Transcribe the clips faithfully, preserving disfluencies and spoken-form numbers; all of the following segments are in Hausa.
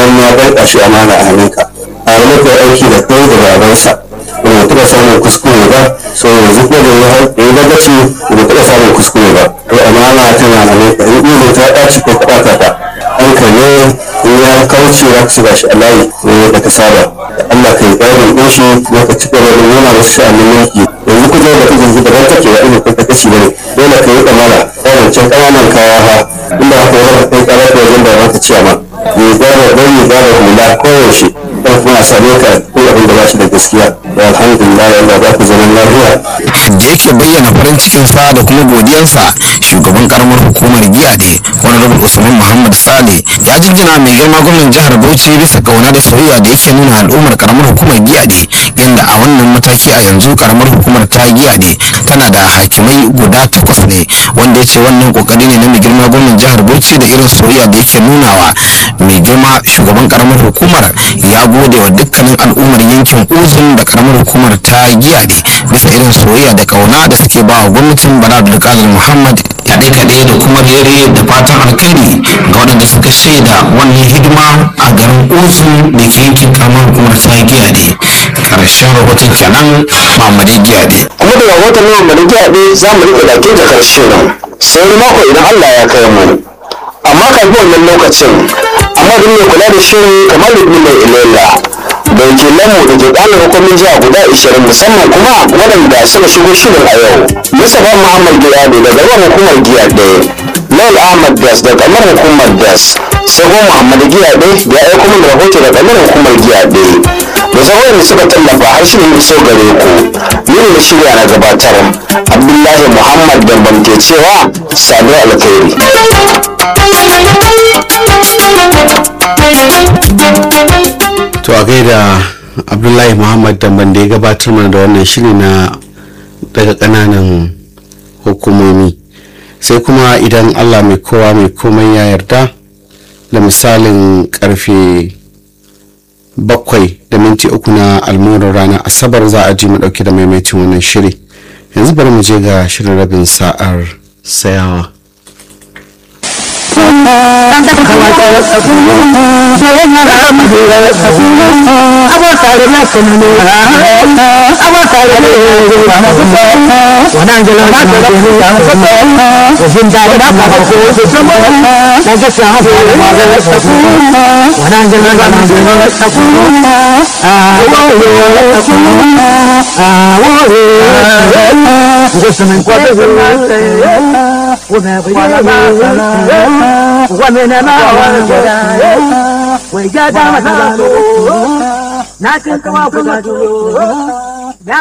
nan ya bar shi amana a hannunka a muka aiki da kai da babansa ba mu taɓa samun kuskure ba so yanzu ko da ya dagaci ba mu taɓa samun kuskure ba to amana tana hannunka in ido ta ɗaci ko ka ɓata ta ɗanka ne in ya kauce ya ci gashi a layi ne da ka saba Allah ka yi ƙarin ɗin shi kuma ka ci gaba da nuna wasu sha'anin yanki yanzu ku da kake yanzu daban take da irin kai kaci bane dole ka yi kamala ƙarancin ƙananan kaya ha inda haka yana kai ƙarar da wajen da ba ka ciya ma ya gara ɗan ya gara hula koyaushe don kuma a same ka ko abin da ba shi da gaskiya da alhamdulillah Allah ba ku zaman lafiya. Da yake bayyana farin cikin sa da kuma godiyarsa shugaban karamar hukumar Giyade Honorable Usman Muhammad Sale ya jinjina mai girma gwamnan jihar Bauchi bisa kauna da soyayya da yake nuna al'ummar karamar hukumar Giyade inda a wannan mataki a yanzu karamar hukumar ta Giyade tana da hakimai guda takwas ne wanda ya ce wannan kokari ne na mai girma gwamnan jihar Bauchi da irin soyayya da yake nunawa mai girma shugaban karamar hukumar ya gode wa dukkanin al'ummar yankin Uzun da karamar hukumar ta Giyade bisa irin soyayya da kauna da suke ba wa gwamnatin Bala Abdulkadir Muhammad kaɗe-kaɗe da kuma rere da fatan alkhairi ga waɗanda suka shaida wannan hidima a garin Uzun da ke yankin karamar hukumar ta Giyade. Karshen rahoton kenan Muhammadu Giyade. Kuma da rahoton Muhammadu Giyade za mu riƙe da ke da karshe nan sai mako idan Allah ya kai mu. Amma kafin wannan lokacin amma duk mai kula da shirin kamar da mai ilela da wakilanmu da ke ɗanar hukumin jiha guda ishirin musamman kuma waɗanda suka shigo shirin a yau. Mustapha Muhammad Giyade daga gaban hukumar Giyade, Lail Ahmad Das daga kamar hukumar Das, Sabo Muhammad Giyade da ya aiko min rahoto daga kamar hukumar Giyade. Da sauran da suka tallafa har shirin iso gare ku. Yin da shirya na gabatar Abdullahi Muhammad Dambam ke cewa sadu alkhairi. To a gaida Abdullahi Muhammad Damban da ya gabatar mana da wannan shiri na daga kananan hukumomi sai kuma idan Allah mai kowa mai komai ya yarda da misalin karfe bakwai da minti uku na almurar rana asabar za a ji mu dauke da maimaitin wannan shiri. Yanzu bari mu je ga shirin rabin sa'ar sayawa. ومن ما وجد مثلا لكن توافقت يا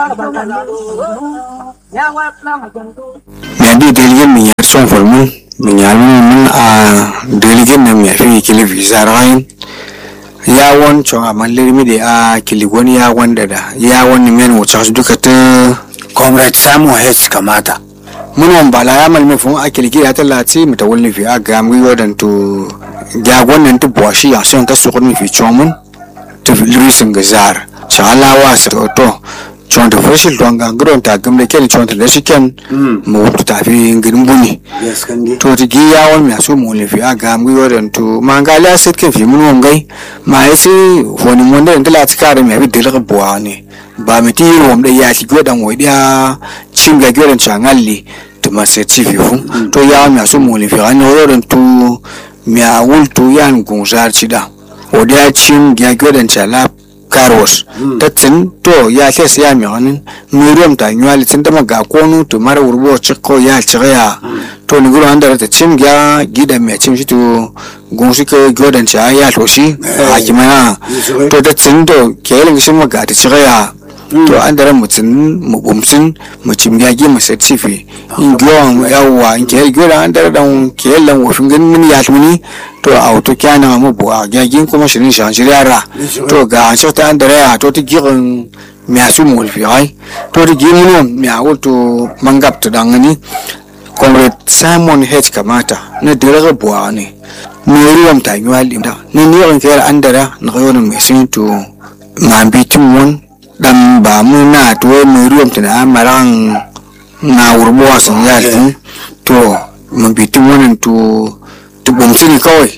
ya di delegate min ya son formu min ya mun a delegate nan ya fi kili visa rain ya won cho amalle mi de a kili woni ya wanda da ya woni men wuce su duka ta comrade Samu H kamata mun bala ya malme fun a kili ya tallati mutawalli fi aga mu yodan to ga wannan to boshi ya son ka su kun fi chomun to luisin gazar shala wa to chonta fashil to anga gron ta gamle ken chonta da shiken mu ta fi girin buni to ti giya won mi aso mu le fi aga mu yodan to mangala set ken fi mun ngai ma yasi woni mon da la tikare mi abi dela buwa ne ba mi ti wom da ya shi godan wodiya cin ga godan changalli to ma set ci fi fu to ya mi aso mu le fi an yodan to mi a wultu yan gunzar ci da wodiya cin ga godan chala karos tatsin to ya kes ya mi hanin miriam ta nywali tin dama ga konu to mara urbo cikko ya ciya to ni guru andara ta cim ga gida me cim shi to gonsu ke godan cha ya to shi hakimana to tatsin to kelin shi maga ta ciya to andara mutun mu bumsin mu cim ga gi mu certifi in gwan yawa in ke godan andara dan kelan wofin ganin ya tuni to a auto kyana mu buwa gagin kuma shirin shan shirara to ga an shota an dare to ti girin miasu mulfi ai to ti gimuno miawo to mangap to dangani comrade Simon H kamata na dare buwa ne miriam ta ywali da ni ni ran kayar an dare na kayo mai sun to mambi timon dan ba mu na to miriam ta na maran na urbuwa sun ya to mambi timon to tubumsini kawai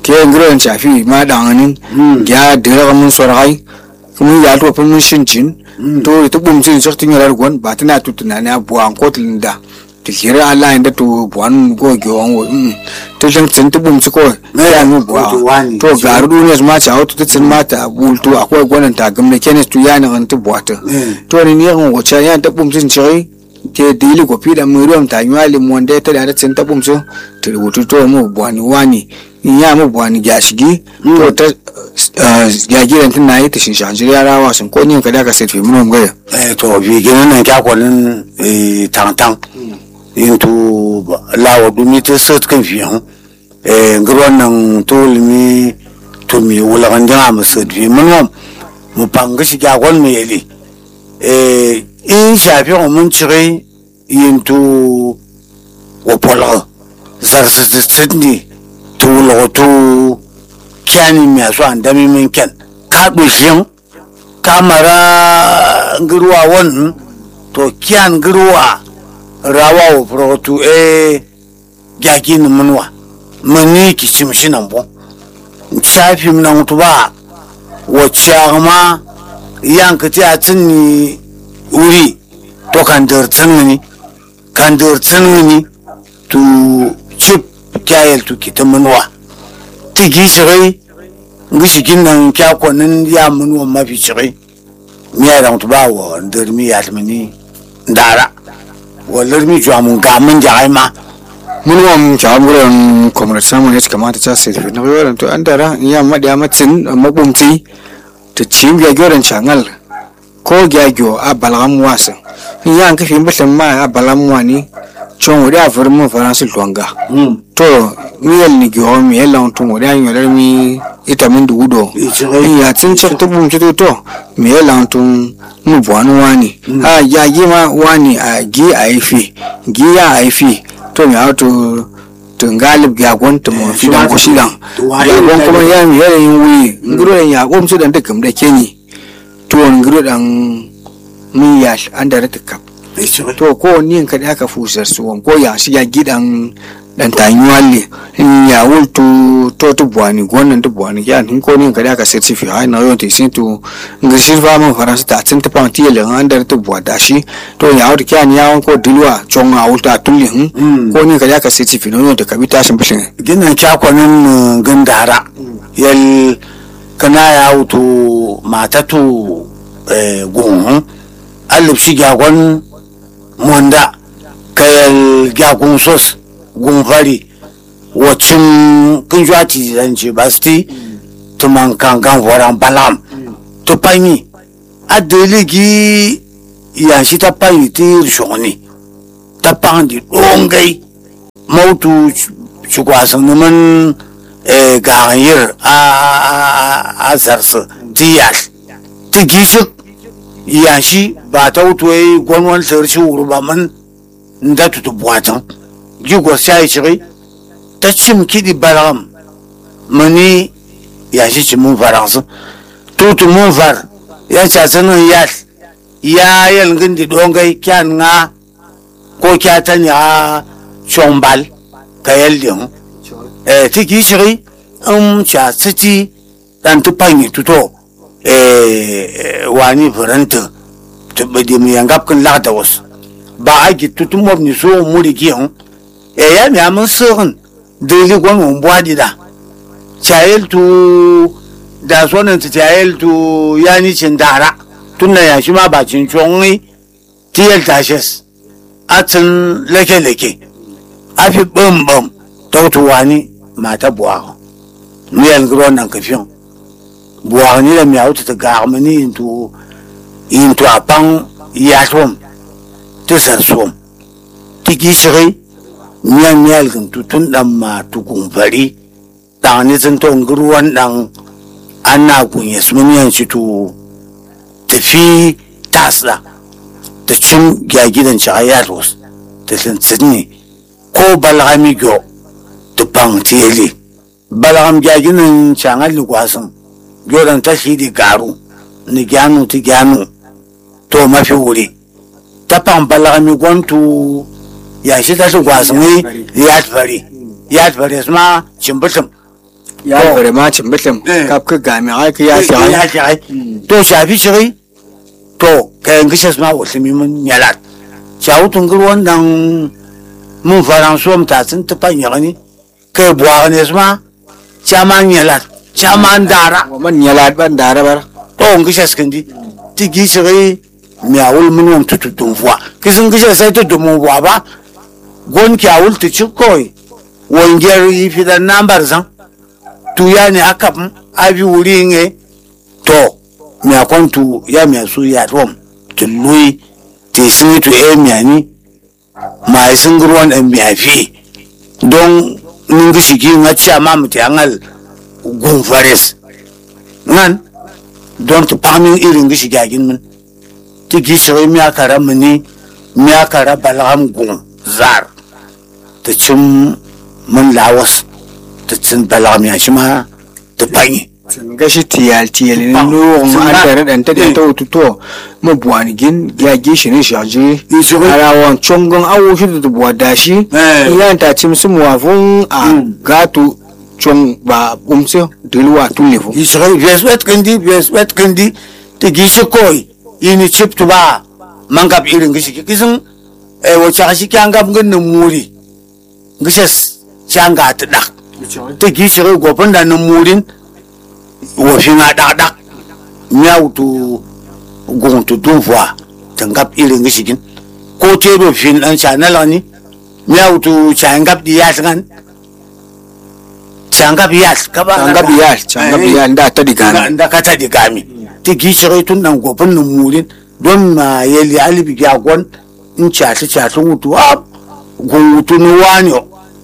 ke ngro shafi ma danganin ya dira mun sorai kuma ya to fa mun shincin to to bum cin shaktin yarar gon ba tana tutuna na buwan kotlin da to kira Allah inda to buwan go gyon wo to jin tsin to bum ci ko me ya mu buwa to garu duniya ma ta auto to tsin mata bulto akwai gonan ta gamne kenes to yana an to buwata to ni ne on wacha ya ta bum cin ci ke dili ko pida mu ruwan ta nywali mu wanda ta da tsin ta bum so to rubutu to mu buwani wani ya mu buwani gashigi to ta ya gidan tun nayi ta shin shanjir yara wasun ko ni ka da ka sai fi mun gaya eh to bi gidan nan kya kwalin eh tantang into lawo dumi ta sat kan fi han eh ngron nan to limi to mi wala kan jama mu sat fi mun mu panga shi ga gol me yeli eh in shafi mun cire into wa pola zar sitni to lo to kyani mi aso andami min ken ka dushin kamara ngruwa won to kyan ngruwa rawa wo protu e jakin munwa mani ki chimshinan bo shafi nan tuba wacce ma yankati a tsinni wuri to kan dirtsin ni kan dirtsin ni to chip kyayel to kitamunwa tigi shirai ngishigin nan kya kwanin ya munwa mafi shirai miya da tuba wa ndirmi ya tmani ndara wallar mi juwa mun ga mun jai ma mun wa mun ta buran comrade samu ne kamata ta sai fi na yoran to an dara ya madiya matsin mabumti ta cin ga goran changal ko gyagyo a balam wasan ya an kafi mutum ma a balam wani chon wuri a furmun faransu tuwanga to miyal ni gyo mi yalla on to wuri an yolar mi ita min dudo ya tsin chak to bum to to mi yalla on to mu buwanu wani a ya gi ma wani a gi a ifi gi ya a ifi to mi auto to galib ya gonta mu fi dan kushidan ya gon kuma ya mi yalla yin wi nguro ya gom su dan dukkan da kenyi to nguro dan mi ya an da ta to ko ni ka da ka fusar su ko ya shi ya gidan dan tanyuwalle ya wultu to to buani gonan to buani ya ni ko ni ka da ka certificate ai na yo te sin to ngishir ba mun faransa ta tin ta panti le andar to buada shi to ya wuta kyan ya ko dilwa chonga wulta tulli ko ni ka da ka certificate no to kabita shin bishin ginan kya kwanin gandara yal kana ya wuto matatu eh gun alif shi gagwan monda kayal gyagun sos gunfari wacin kunjwati zance basti tuman kankan foran balam to panyi adeligi yanshi ta panyi ti shoni ta pandi dongai mautu shugwasan numan ganyir a zarsa tiyar ti gishik yanshi ba ta wuto yi gwanwan sarci wuri ba man da tutu buwatan jigo sai shiri ta cim kidi balam mani yanshi ci mun faransa tutu mun far ya ca sanin ya ya yalgin di dongai kyan nga ko kya ta nya chombal ka yaldin eh tiki shiri um cha siti dan tupanyi tuto eh wani faranta to bade mu yangap kan lada was ba a gitu tun mabni so muri giyan e ya mi amun sirrin dili gwan mun bwadi da chayel tu da sonan ta chayel tu yani cin dara tun na ya shi ma ba cin chongi tiyel tashes atin leke leke afi bum bum to to wani mata buwa mi yan gron nan kafiyon buwa ni da mi auta ta garmani into into apang yatom tisar som tiki shiri miyan miyal kan tutun dan ma tukun fari dan ni zan to ngruwan dan anna kun yasmuniyan shi to tafi tasla ta cin gidan chayatos ta tsintsini ko balgami go ta pangteli balgam gidan changal gwasan godan ta shi di garu ni gyanu ti gyanu to mafi wuri ta pambala mi gwantu ya shi ta su gwasu ne ya tfari ya tfari ma cimbutum ya bare ma cin bitlin kap ka ga mi ai ka ya shi ya shi ai to shafi shi to kayan gishas ma wasu mimin yalat shawutun gurwan dan mun faransuwa mutasun tufan yagani kai buwa ne su ma chaman yalat chaman dara man yalat ban dara bar to gishas kandi ti gishiri miyawul minimum tututun fuwa kisin gishas sai tutun fuwa ba gon kyawul tu cikoi wangiyar yi fidan nambar zan tuya ne aka abi wuri ne to miya kwantu ya miya su ya tom tullui te shi to e miya ni mai sun gurwan ɗan miya fi don nun gishi ki ngati ama muti angal gun fares nan don to pamin irin gishi gagin mun ti gishi miya kara muni miya kara balham gun zar ta cin mun lawas ta cin balham ya shi ma ta fanyi gashi tiyal tiyal ne no ma an tare dan ta ta to to mu buwani gin ya gishi ne shi aje arawan chongon awo shi da buwa dashi ilan ta cim su muwafun a gato chong ba umse dilwa tulefu israel beswet kandi beswet kandi ta gishi koi ini chip to ba mangap irin gishi kisin eh wace shi kyan gab ganin muri gishes changa ta dak ta gishi gofin da nan murin wofin a ɗaɗa nyautu guntu tunfuwa tangap irin gishigin ko tebe fin ɗan chanela ni nyautu changap di yas kan changap yas kaba changap yas changap yas nda ta digami nda ka ta digami ti gishire tun nan gofin nan murin don ma yeli alibi gyagon in chata chata mutu a guntu nuwani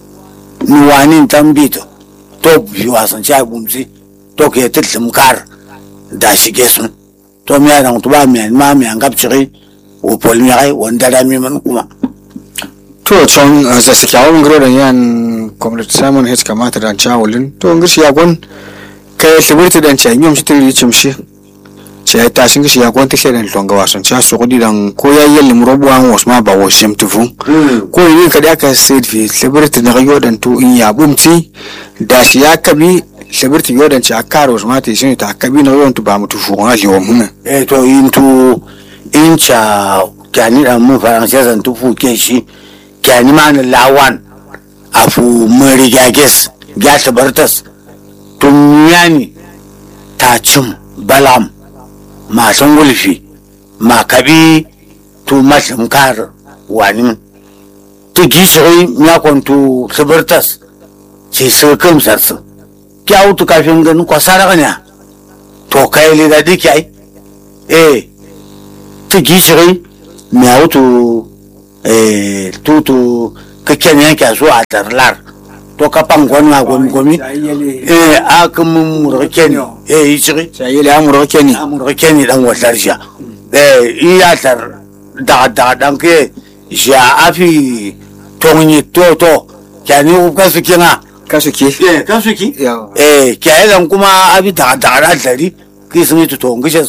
nuwani tambito to biwa san cha bumsi to ke tilum kar da shige sun to miya da mutu ba miya ma miya gabciri o pol miya wanda da mi man kuma to chon za su kyawu ngro da yan comrade Simon H kamata da chawulin to ngirshi ya gon kai libirti dan cha nyom shi tiri chimshi cha ta shin gishi ya gon tishe dan longa wasan cha so gudi dan ko ya yel mrobo an wasma ba washim tufu ko yin kada ka said fi libirti da yo dan to in ya bumti da shi ya kabi libirti yo dan cha karo wasma ti shin ta kabi na yo to ba mutu fu ga liwo mun eh to into in cha kani da mu faransa zan tufu ke shi kani ma na lawan afu marigages ya tabartas tun yani ta cin balam masan wulfi makabi to mashin kar wani ta gishiri ya kwanto tabartas ce sirkin sarsu kya wutu kafin ganin kwasara ne to kai le da dike ai eh ta gishiri ya wutu eh tutu kakken yanke su a tarlar to ka pangon na gomi gomi eh akamun murken eh yichiri sai le amurke ni murken dan watar sha eh iya tar da da dan ke sha afi tongni to to kani ku kasu kina kasu ki eh kasu ki eh kai dan kuma abi da da da dari ki sun yi to ngishe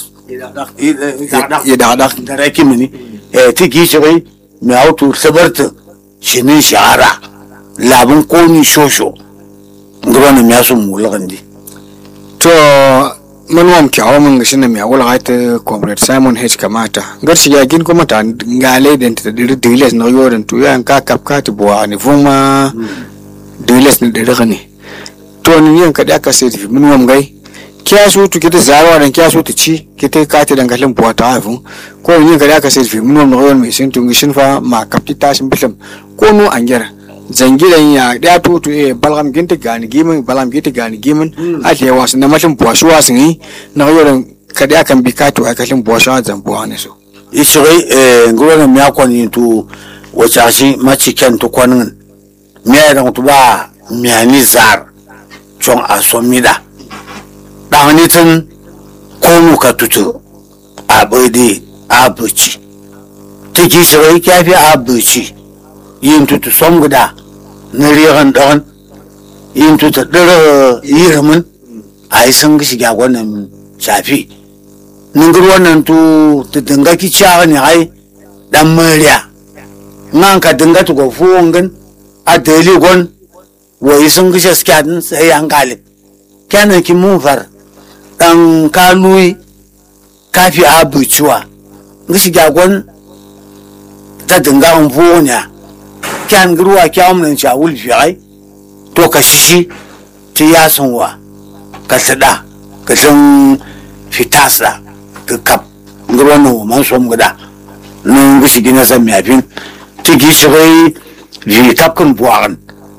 ya da da da raki mini eh tiki shi mai auto sabarta shinin shahara labin koni shosho ngurana ya sun mulagandi to manwam kyawo mun gashi na mai wala ta comrade Simon H kamata garshi ya gin kuma ta ngale den ta dir diles na yoren to yan ka kap ka ti bo ani fuma diles ni dire ne to ni yan ka da ka sai manwam gai kiya su tu kita zawa dan kiya su tu ci kita ka ta dangalin bo ta hafu ko ni ka da ka sai manwam no yon mai sin tun gishin fa ma kapti tashin bilam ko no angera zangiran ya da tutu e balgam ginta gani gimin balam ginta gani gimin a ke wasu na mashin buwashuwa sun yi na yoron kada kan bi kato a kashin buwashuwa zan buwa ne so ishirai eh ngurana miya kwani to wace shi maciken to kwanin miya da to ba miya ni zar chon asomida dawani tun komu ka tutu abode abuci tiki shirai kafi abuci yin tutu som guda na riyan ɗan yin tutu ɗara yiramin a yi sun gishi ga wannan shafi ningar wannan tu ta dinga ki ciyawa ne ai dan mariya nan ka dinga tu gofu wangan a daily gon wai sun gishi skadin sai an galib kenan ki mun far dan kalui kafi abu ciwa ngishi gagon ta dinga an vonya kyan gruwa kyawun nan cha wulfi ai to ka shishi ti ya sunwa ka tada ka san fitasa ka kap gruwa no man som gada nan ngishi gina san miyafin ti gishi bai ji kapkun buwan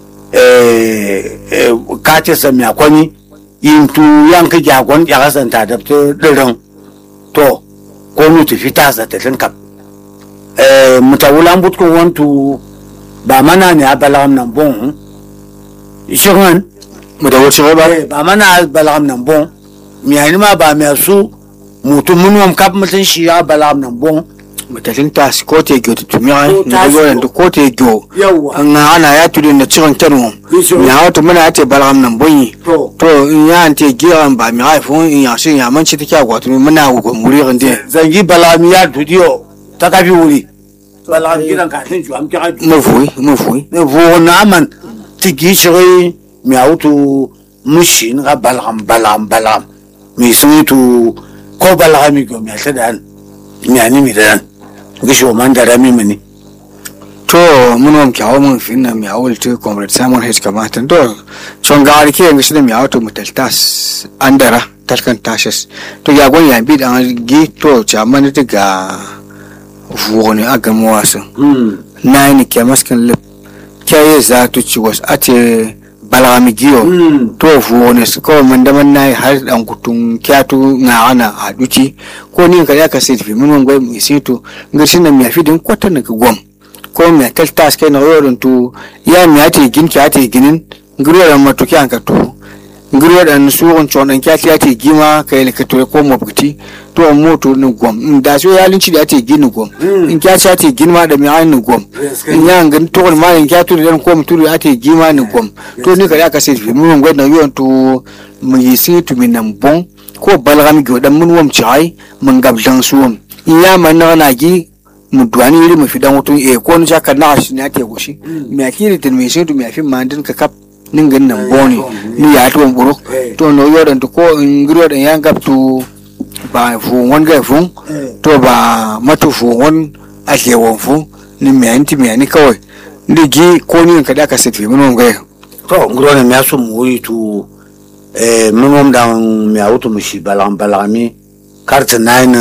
eh ka ce san miyakwani yin tu yanka jagon ya kasanta da dirin to ko mutu fitasa ta tinkap eh mutawulan butko wantu ba mana ne a balagam nan bon shirin mutawuci ba ba mana balagam nan bon miyani ma ba mai su mutum munwam kap mutun shi ya balagam nan bon mutalin ta ko te gyo to mi ai ni go yan ko te gyo yawa an ana ya tudu na cikin tanu ya wato muna ya te balagam nan bon to in ya ante giran ba mi ai fun in ya shin ya manci take agwato muna go muri gande zangi balagam ya tudiyo ta kafi wuri balagam gidan ka tin ju am kira mu fui mu fui ne vo na man tigi shiri mi auto mushin ga balagam balagam balagam mi sutu ko balagam mi go mi tadan mi ani mi dan gisho man da rami mini to mun wam kyawo mun finna mi awul to comrade Simon H kamata to son gari ke ngishi da mi auto mutaltas andara talkan tashes to ya gon ya bi dan gi to chaman ta ga fuone aga muwasan na ni ke maskan lip ke za to ci was ate balami giyo to fuone su ko man da man nayi har dan kutun kyatu na ana a duki ko ni ka ya ka sai fi mun ngoi mi situ ngirshin na mi afi din kwata na gom ko mi tal tas ke na yoron tu ya mi ate gin ki ate ginin ngiro ran matuki an ka to ngiro dan su on chon an kyati ate gima kai le ka to ko mo bukti to moto ni gom da so ya linci da ate gin gom in kyati ate gin ma da mi an ni gom in ya ngin to ma in kyatu dan ko muturu ate gima ni gom to ni ka ya ka sai fi mun ngoi na yoron tu mu yi situ min nan bon ko balgam go dan mun wam chai mun gablan suwam in ya man na na gi mu duani iri mu fidan wato e ko ni jaka na shi ne ake gushi me akiri tin me shi to me afin mandin ka kap ningin nan boni ni ya to buru to no yodan to ko ngiro dan ya gabtu ba fu won ga fu to ba matu fu won ake won fu ni me anti me ni kawai ni gi ko ni ka da ka sifi mun ga to ngiro ne me aso mu wuri to eh mun dan me auto mu shi balam balami karta nine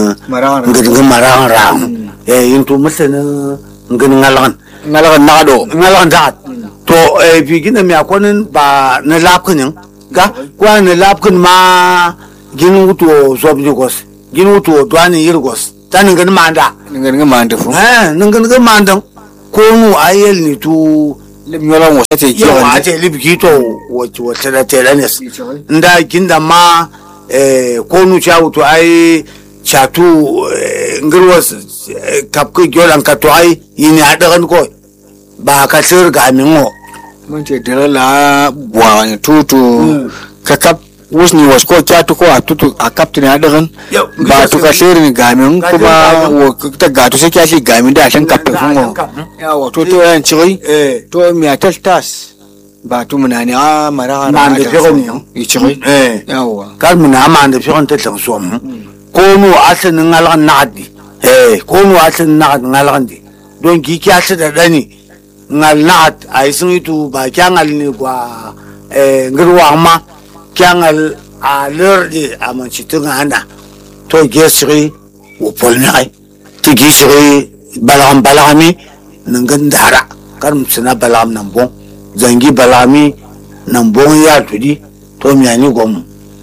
ngin maran ram eh into mutane ngin ngalan ngalagan nado ngalan dat to eh bigina me akonin ba na lapkunin ga kwa na lapkun ma gin wuto zobni gos gin wuto dwani yirgos tan ngin manda ngin manda fu eh ngin ngin manda ko mu ayel ni tu limyolan wata te kiyo ma te libki to wace wace da telenes nda kinda ma eh ko nu cha wuto ai chatu ngirwas kapku gyolan ka to ai yini adagan ko ba ka sir ga mingo mun ce dare la bwa tutu ka kap wusni was ko chatu ko a tutu a kaptin adagan ba to ka sir ni ga min kuma wo ta ga to sai kyashi ga min da shan kapta fungo yawa to to yan chiri to mi atal tas ba to munani a mara man da firon yi chiri eh yawa kar muna man da firon ta tan som ko nu asalin ngalan nadi eh ko nu asalin nadi ngalan di don ki kya da dani ngal nat ai sun itu ba kyangal ni gwa eh ngirwa ma kyangal a lordi a man chitun anda to gesri wo polnai ti gesri balam balami ngan dara kan sina balam nan bon zangi balami nan bon ya tudi to mi ani gom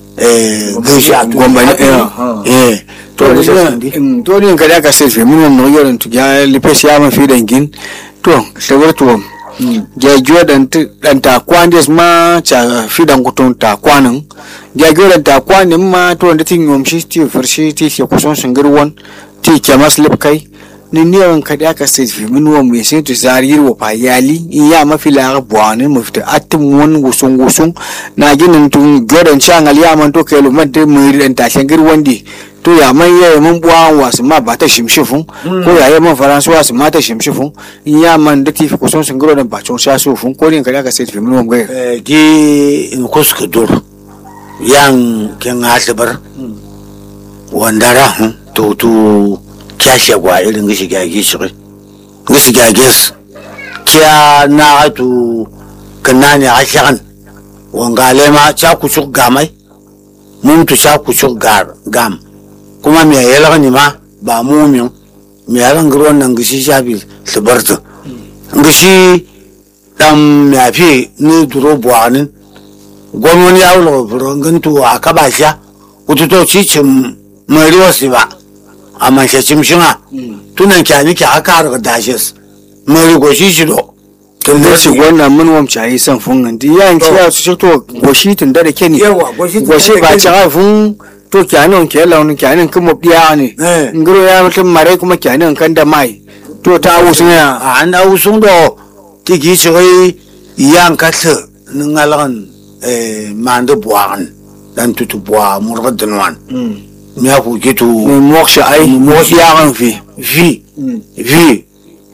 eh gesha gom ba eh to to ni kada ka sai mun no yorin tu ya lipes ya ma fi dangin to shawar to ja jodan dan ta kwandes ma cha fi dan kutun ta kwanin ja jodan ta kwanin ma to da tin yom shi ti farshi ti ke kuson shingar won ti ke maslip kai ni ne ran kada ka sai fi mun won me sai to zarir wa fayali iya mafi la bwanin mu fita atin won gusun gusun na ginin tun jodan changal ya man to kai lu man te mu dan ta shingar wandi to ya man ya mun buwa wasu ma ba ta shimshifun ko ya yi man faransu wasu ma ta shimshifun in ya man da tifi kusan sun gero da bacon sha sufun ko ne ka ka sai tafi mun wanga eh di in kuska dur yan kin asibar wanda ra to to kya shagwa irin gishi gage shi gishi gage su kya na to kana ne ashan wangale ma cha ku shuk gamai mun tu cha ku shuk gar gam kuma me yala ni ma ba mumin me yaran garo nan gishi shabi sibarta gishi dan me afi ni duro buanin gwamnati ya wulo furangan tu aka ba sha kutu to cicin mari wasu ba amma shi cimshina tunan kyani ki aka har dashes mari goshi shi do tun da shi wannan mun wamce yi san fungan di yan kiya su to goshi tun da ke ni goshi ba ta fun to kyanin ke launin kyanin kuma biya ne ngiro ya mutum mare kuma kyanin kan da mai to ta wusun ya an da wusun do tigi shi yan kata ningalan eh mande buan dan tutu bua murgadnwan miya ku gitu moksha ai moshi yaran fi fi fi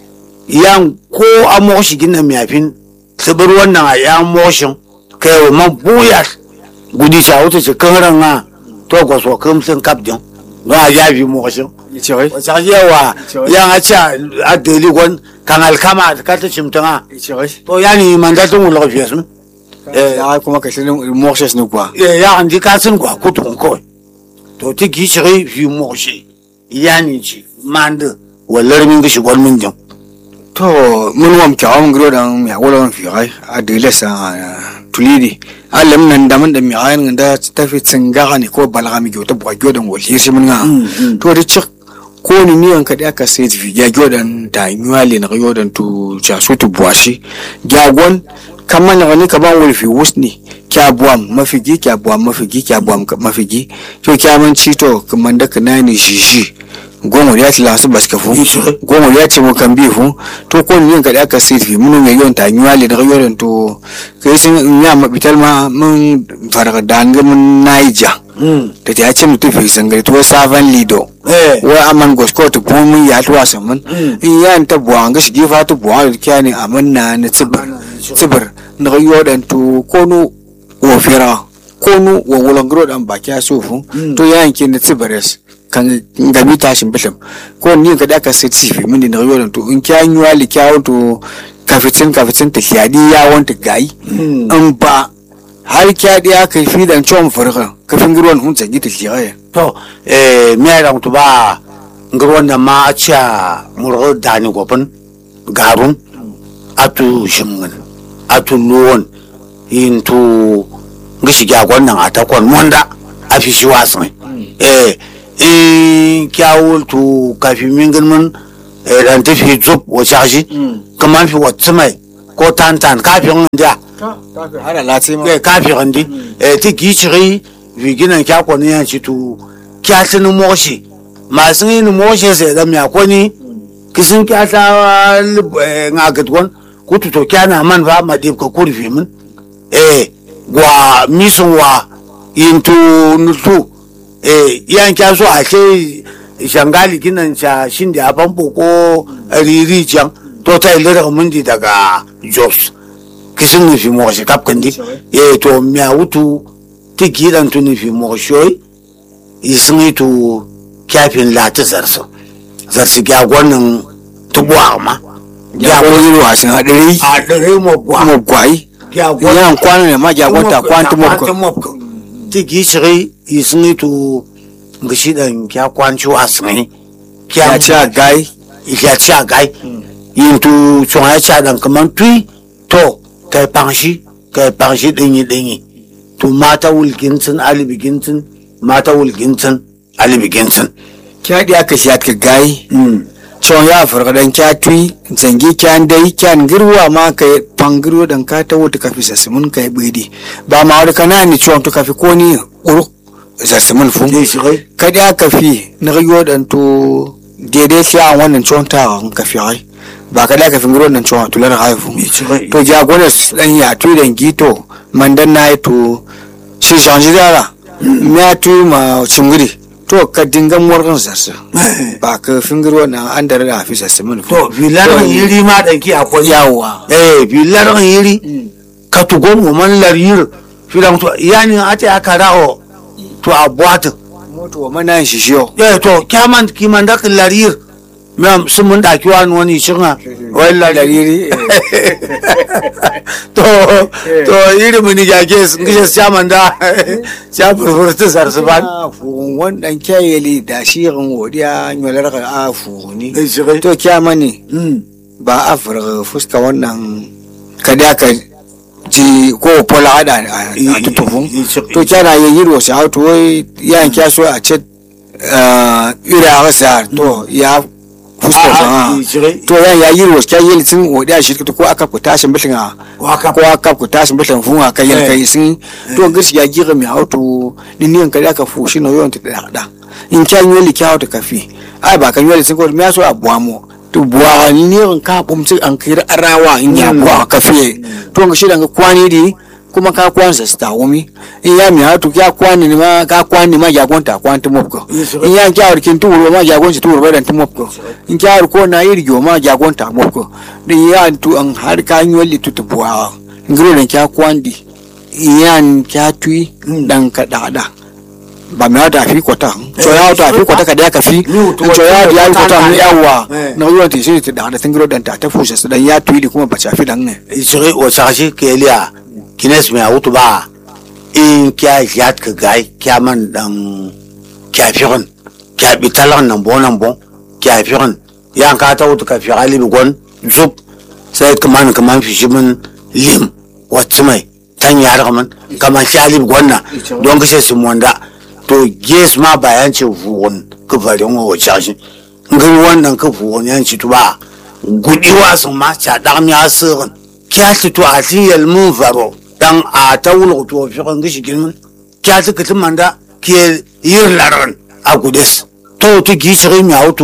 yan ko a moshi gina miyafin sabar wannan a yan moshin kai man buyar gudi sa wuta ce kan ran to ko so kam sun kapdin no a ya fi moshin ce wai wata yawa yan a ce a deli gon kan alkama ka ta cimtana ce wai to yani mandatun ulo fi sun ya kuma ka shi moksha ne kuwa ya an ji ka sun kwa kutun kawai to ta gishiri fi moshi yani ci manda wallar min gishi gwal min jam to mun wam kyawun gro dan mi wala wan fi ai a dole sa tulidi alam nan da mun da mi ayin da tafi tsinga ne ko balaga mi gyota bwa gyodan wali shi mun ga to da cik ko ni ni an kada ka sai fi ya gyodan da nyuale na gyodan to jasu to bwashi jagon kaman wani ka ban wulfi wusni kya buwam mafigi kya buwam mafigi kya buwam mafigi to kya man ci to kaman da kana ne shishi gomo ya tila su baska fu gomo ya ce mu kan bi fu to ko ni ka da ka sai fi mun ne yon ta nyuale da yoron to kai sun nya mabital ma mun farga danga mun naija da ta ce mutu fi sangare to savan lido wa aman gosko to ko mun ya tuwa saman in ya ta buwa ga shi gifa to buwa kya ne amanna na tsibar tsibar na yodan to kono wofira kono wa wulangro dan bakya sofu to yanke na tsibares kan gabi tashin bilim ko ni ga da ka sai tifi mun na yodan to in kya nyuali kya to kafitin kafitin ta shadi ya wanta gai in ba har kya da kai fi dan chom furga kafin girwan hun tsangi ta shiya to eh me ya to ba girwan da ma cha murgo dani gofan garun atu shimgan atu luwon into gishi ga wannan atakon wanda a fi shi wasan eh in kyawul to kafin min girman dan tafi zub wa shashi kaman fi wata mai ko tantan kafin da kafin har lati ma eh kafin ndi eh ti gishiri viginan kya ko ne yanci to kya tin moshi masu yin moshi sai da miya ko ni kisin kya ta ngagatwan kutu to kya na man ba ma dib ko kurfi min eh gwa misun wa into nutu eh yan kya so a ce shangali ginan cha shinde a bambo ko riri jan to ta ilera mun di daga Jos kisin ni fi mo shi kap kandi eh to miya wutu ti gidan tu ni fi mo shoy isin to kafin lati zarso zarsi ga gwanin tubuwa ma ya ko yi wasan hadari hadari mo gwa mo gwai ya yan kwano ne ma ja gwata kwantu mo ko ti gishiri isin to gishi dan kya kwanci wasan ya ci gai ya ci gai into chon ya ci dan kaman tui to kai panshi kai panshi dinyi dinyi to mata wulgintin alibigintin mata wulgintin alibigintin kya di aka shi aka gai chon ya farga dan kya tui zangi kyan dai kyan girwa ma kai pangiro dan ka ta wuta kafi sasimun kai bidi ba ma wada kana ni chon to kafi ko ni uru sasimun fu kadi aka fi na riyo dan to daidai kya wannan chon ta kafi ai ba kada aka fi giro dan chon to lar haifu to jagoras dan ya tui dan gito mandan na to shi janji dara ya tui ma chunguri to ka dinga morgan sassa ba ka fingiro na an da da fi sassa mun to bilar yiri ma da ki akwai yawa eh bilar yiri ka tugo mu man lar yir filan to yani ate akara o to abwat moto mana shi shiyo eh to kyaman kiman da larir mam sun mun daki wani wani shinga walla daliri to to iri mun jage sun gishe chaman da cha furfurta sarsuban fu wannan kyayeli da shirin wodiya nyolar ka afu ni eh shi to kyamani mm ba afirka fuska wannan kada ka ji ko pola ada a tutufun to kyana yin yiro sa to yan kyaso a ce ira rasa to ya fuska ba to yan ya yiro kya yin sun wodiya shi ko aka fita shi mutum a ko aka fita shi mutum fun aka yin kai sun to gaskiya gira mi auto dinin kada ka fushi no yon ta da in kyan yoli kyawo ta kafi ai ba kan yoli sun ko mi aso abuwa mo to buwa ni ne ka bumci an kira arawa in ya buwa kafe to ga shidan ga kwani di kuma ka kwan sa sta wumi in ya mi hatu ka kwani ni ma ka kwani ma ya gonta kwan tu mopko in ya ka warkin tu ma ya gonta tu ba dan tu mopko in ka war ko na yiri go ma ya gonta mopko din ya tu an har ka nyolli tu tu buwa ngiro dan ka kwandi yan ka tui dan ka dada ba mai da fi kwata so ya ta fi kwata ka da ka fi so ya ya kwata mu yawa na ruwan ti shi da da tingiro dan ta ta fusa dan ya tuyi kuma ba ta fi dan ne isire o sashi kelia kines me auto ba in kya jat ka gai kya man dan kya firin kya bitalan nan bonan bon kya firin yan ka ta wuta ka fi ali gon zup sai kaman kaman fi shimin lim wacce mai tan yar kaman kaman shali gonna don kashe su wanda to yes ma bayan ce fuwon kufarin wa wace ngai wannan ka fuwon yanci to ba gudi wasu ma cha da mi asirin kya ci to asiyal mun faro dan a tawul to fi kan gishi gilmin kya ci kitin manda ke yir laran a gudes to to gishi mi auto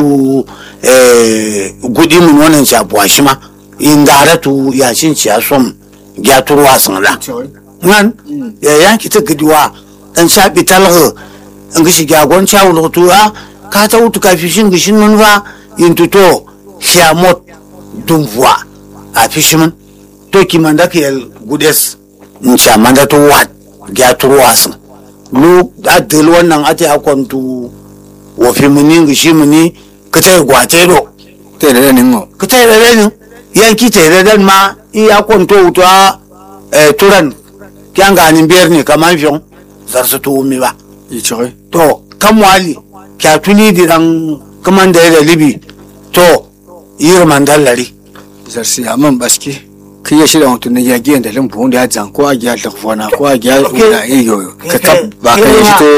eh gudi mun wannan cha buwashi ma ingara to ya shin ci asom ya turwa sun la nan ya yanki ta gidiwa dan shabi talho ngishi gagon chawo to a ka ta wutu ka fi shin gishin mun fa into to shamot dumwa a fishimin to kimanda ke gudes mun shamanda to wat ga turwasin lu adil wannan ate akwantu wo fi muni ngishi muni ka ta gwate do te da nin ngo ka ta da nin yanki te da dan ma iya kwanto wutu a turan kyanga nin berni kaman fion zarsu to mi ba i choi to kamwali kya tuni diran kaman da da libi to yir mandallari zarsi amman baski kiya shida wato ne ya giyan da limbu da ya zan ko a giya da fona ko a giya da iyo ka tab ba ka yi to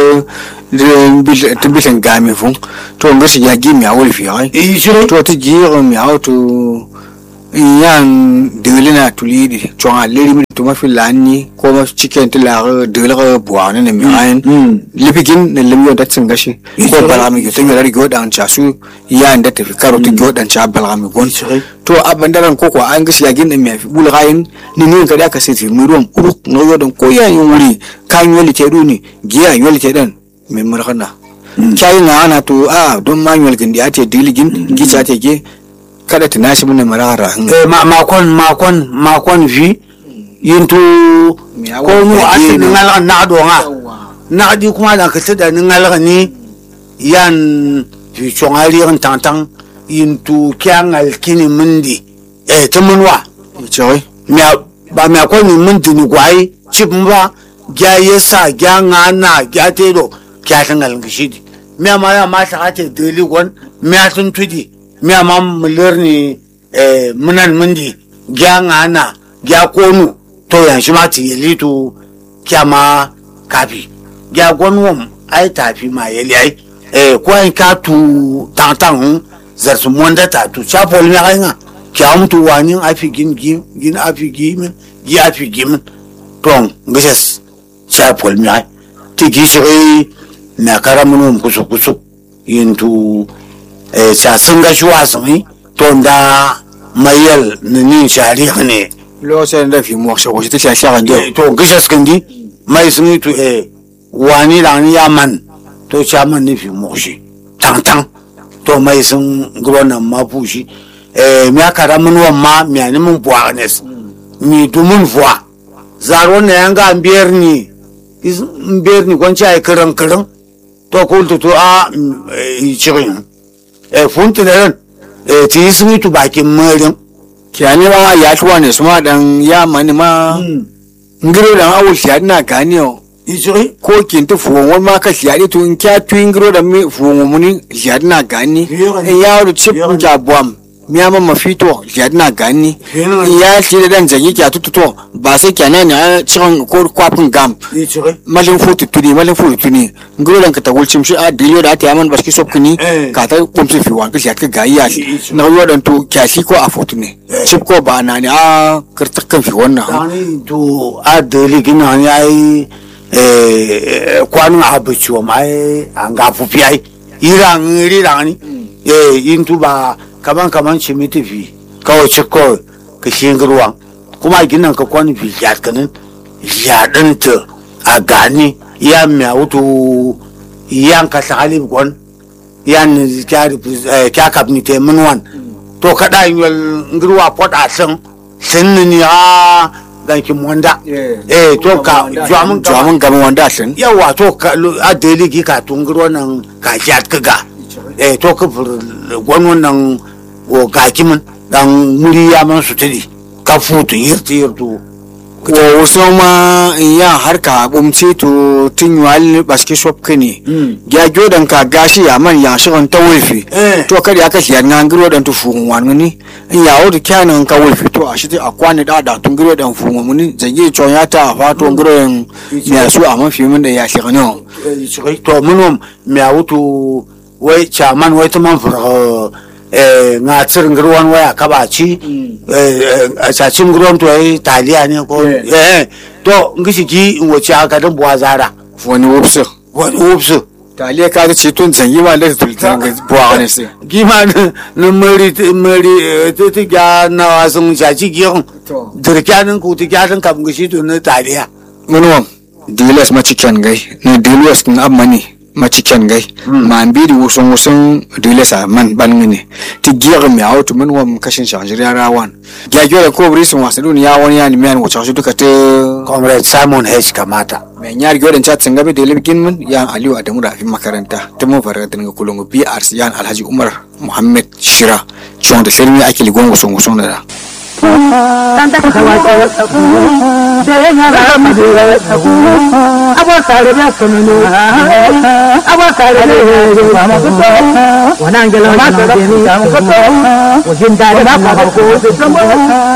tun bitan game fun to ngashi ya gi mi awul fi ai to ti gi mi auto yan delina tulidi to a leri mi to mafi lani ko ma chicken to la delira buwana ne mi ayin lipigin ne limyo da tsin gashi ko balami yo to mi rari godan chasu yan da tafi karo to godan cha balami gon to abandaran koko an gashi ya gin mi fi bul gayin ni ni ka da ka sai mi ruwan uruk no yodan ko yan wuri kan yoli te duni giya yoli te dan mi murkhana kai na ana to a don manual gin da ate diligin gicha te ge kada ta nashi mun marara eh ma makon makon makon vi yinto ko mu asin ngal na do nga na di kuma da ka tada ngal ni yan fi chongali ran tantang yinto kyangal kini mundi eh tumunwa choi mi ba mi ko ni mundi ni gwai chip mba gya yesa gya ngana gya tedo kya tangal ngishidi mi ma ya ma ta ate deli gon mi atun tudi mi ama mulirni eh munan mundi gya ngana gya konu to yan shi ma ti yelitu kyama kafi gya gonwom ai tafi ma yeli ai eh ko an ka tu tantan zar su monda ta tu chapol mi nga kyam tu wani afi gin gin gin afi gin gi afi gin ton ngises chapol mi ai ti gishiri na karamun kusu kusu yintu eh sa singa shuwa sun to da mayel ni shari ne lo sai da fi mo so ta sha sha ndo to gisha skindi mai sun to eh wani ran ya man to cha man ni fi mo shi tang tang to mai sun gronan mafushi eh mi aka ra mun wan ma mi ani mun buanes mi du mun fuwa zaro na yanga biyar ni is biyar ni kwanci ai kiran kiran to kultu to a cikin e funti da ran e ti sun tu bakin marin kyani ma ya tuwa ne su ma dan ya mani ma ngiro dan awul shi na ganiyo ijiri ko kin tu fuwon wani ma ka shi to in kya tu ngiro da mi fuwon muni shi na gani in ya ru chip ja bom mi ama mafito shi na gani in ya shi da dan zagi kya tututo ba sai kyanan ne cikin ko kwafin gam ijiri malin futu tuni malin futu tuni ngiro dan ka ta wulcim shi a diliyo da ta yaman baski sokuni ka ta kumsi fi wan ka shi ka gayya shi na yo dan to kyashi ko a futu ne chip ko ba na ne a kartakan fi wannan dani to a dali gina yayi eh kwanu abuci wa mai an ga fufi ai iran iran ni eh intu ba kaman kaman chimiti fi kawai chiko ka shingruwan kuma ginan ka kwani fi ya kanin ya danta a gani ya miya wuto yan ka salib gon yan kyar kya kabni te munwan to kada yin ngruwa poda san sinni a ganki monda eh to ka jamun jamun gaban wanda shin yawa to ka a daily ki ka tungro nan ka jat ka ga eh to ka fur gwanon nan go gakimin dan muriya man su tidi ka futu yirti yirtu ko wasu ma ya harka bumce to tun wal baski shop kane ya jodan ka gashi ya man ya shi ta wulfi to kada ya kashi ya ngiro dan to fuun wani ya wuce kyanan ka wulfi to a shi a kwani da da tun ngiro dan fuun muni zage chon ya ta fato ngiro ya su a mafi mun da ya shi no to munum me wutu wai chaman wai ta man fura eh na tsirin ruwan waya kabaci eh a cacin ruwan to ai taliya ne ko eh to ngishi ki wace aka dan buwa zara wani wupsu wani wupsu taliya ka ce tun zangi ma da tultan ga buwa ne sai gima na mari mari to ti ga na wasun caci giyon dirkanin ku ti ga dan kam ngishi to na taliya munwam dilas ma chicken gai ne dilas na amani maciken gai ma ambidi wusun wusun dilesa man bangine ti giyar mi auto man wam kashin shajiriya rawan gyagyore ko brisun wasu duniya wani ya ni men wuce su duka te comrade Simon H kamata men yar gyoden chat singabe de libkin mun ya Aliyu Adamu da fi makaranta ta mun fara da kulungu B R C yan Alhaji Umar Muhammad Shira chon da firmi akili gon wusun wusun da Tanta kawacha sabu, denya rama dira sabu. Abo sare na kono, abo sare na rama kono. Wanangelo na deni rama kono. Ujinda na ko ko sabu.